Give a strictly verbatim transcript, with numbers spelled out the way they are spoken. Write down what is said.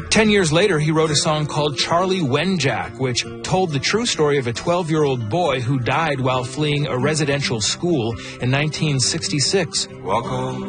Ten years later, he wrote a song called Charlie Wenjack, which told the true story of a twelve-year-old boy who died while fleeing a residential school in nineteen sixty-six. Welcome